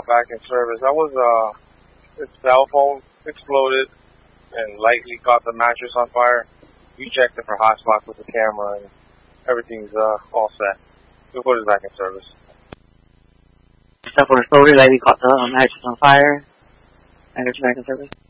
back in service. Its cell phone exploded and lightly caught the mattress on fire. We checked it for hot spots with the camera and everything's all set. We'll put it back in service. Cell phone exploded, lightly caught the mattress on fire. And it's back in service.